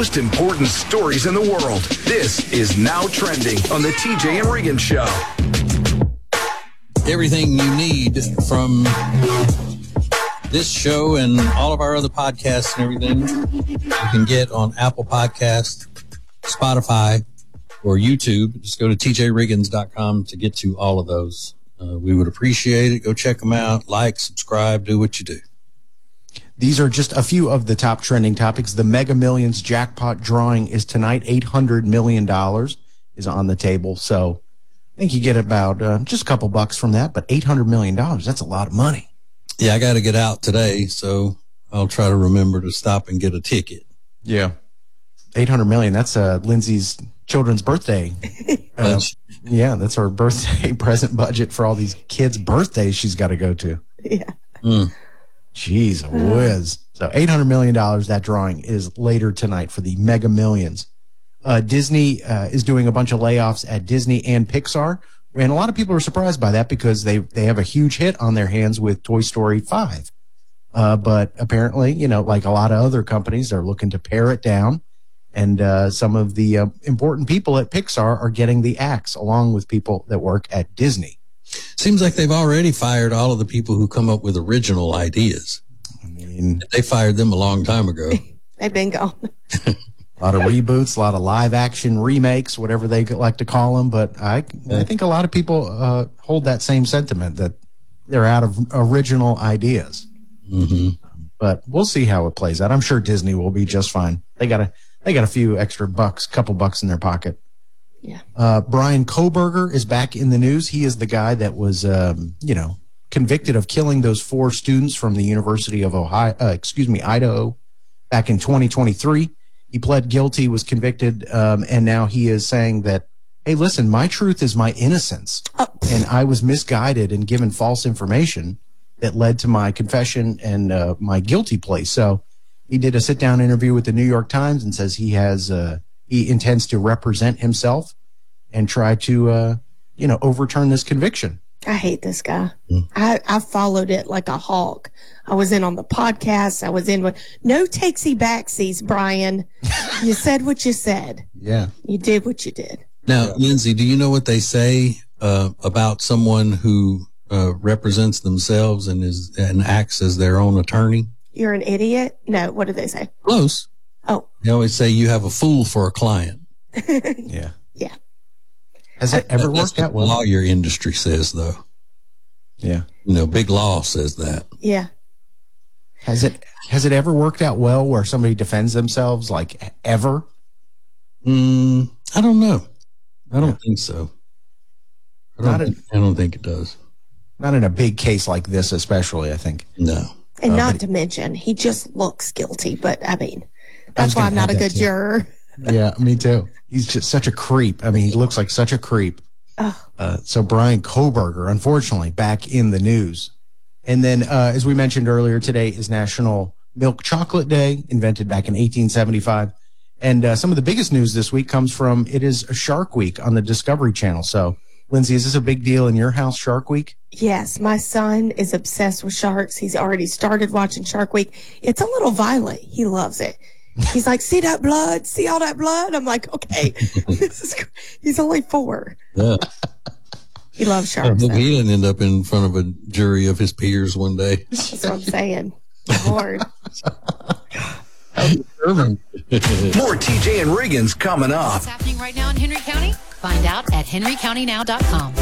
most important stories in the world. This is Now Trending on the TJ and Regan Show. Everything you need from this show and all of our other podcasts and everything you can get on Apple Podcasts, Spotify, or YouTube. Just go to tjriggins.com to get to all of those. We would appreciate it. Go check them out. Like, subscribe, do what you do. These are just a few of the top trending topics. The Mega Millions jackpot drawing is tonight. $800 million is on the table. So I think you get about just a couple bucks from that, but $800 million, that's a lot of money. Yeah, I got to get out today, so I'll try to remember to stop and get a ticket. Yeah. $800 million, that's Lindsay's children's birthday. Yeah, that's her birthday present budget for all these kids' birthdays she's got to go to. Yeah. Jeez whiz. So $800 million, that drawing is later tonight for the Mega Millions. Disney is doing a bunch of layoffs at Disney and Pixar. And a lot of people are surprised by that because they have a huge hit on their hands with Toy Story 5. But apparently, you know, like a lot of other companies, they're looking to pare it down. And some of the important people at Pixar are getting the axe, along with people that work at Disney. Seems like they've already fired all of the people who come up with original ideas. I mean, they fired them a long time ago. They've been gone. A lot of reboots, a lot of live action remakes, whatever they like to call them. But I think a lot of people hold that same sentiment that they're out of original ideas. Mm-hmm. But we'll see how it plays out. I'm sure Disney will be just fine. They got a few extra bucks, couple bucks in their pocket. Yeah. Brian Kohberger is back in the news. He is the guy that was, convicted of killing those 4 students from the University of Idaho back in 2023. He pled guilty, was convicted, and now he is saying that, hey, listen, my truth is my innocence. And I was misguided and given false information that led to my confession and my guilty plea. So he did a sit-down interview with the New York Times and says he intends to represent himself and try to, overturn this conviction. I hate this guy. I followed it like a hawk. I was in on the podcast. I was in with no takesy backsies, Brian. You said what you said. Yeah. You did what you did. Now, Lindsay, do you know what they say about someone who represents themselves and acts as their own attorney? You're an idiot? No, what do they say? Close. Oh. They always say you have a fool for a client. Yeah. Yeah. Has it ever worked out well? The lawyer industry says, though. Yeah. Big law says that. Yeah. Has it ever worked out well where somebody defends themselves, like, ever? I don't know. I don't think so. I don't think it does. Not in a big case like this, especially, I think. No. And not to mention, he just looks guilty. But, I mean, that's why I'm not a good juror. Yeah, me too. He's just such a creep. I mean, he looks like such a creep. So Brian Kohberger, unfortunately, back in the news. And then, as we mentioned earlier, today is National Milk Chocolate Day, invented back in 1875. And some of the biggest news this week comes from, it is Shark Week on the Discovery Channel. So, Lindsay, is this a big deal in your house, Shark Week? Yes, my son is obsessed with sharks. He's already started watching Shark Week. It's a little violent. He loves it. He's like, see that blood? See all that blood? I'm like, okay. He's only 4. Yeah. He loves sharks. He didn't end up in front of a jury of his peers one day. That's what I'm saying. Lord. More TJ and Regan's coming up. What's happening right now in Henry County? Find out at henrycountynow.com.